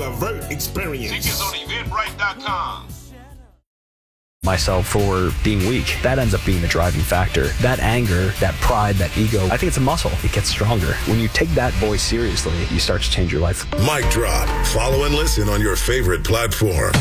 Levert experience. Tickets on Eventbrite.com. Myself for being weak. That ends up being the driving factor. That anger, that pride, that ego, I think it's a muscle. It gets stronger. When you take that voice seriously, you start to change your life. Mic drop. Follow and listen on your favorite platform.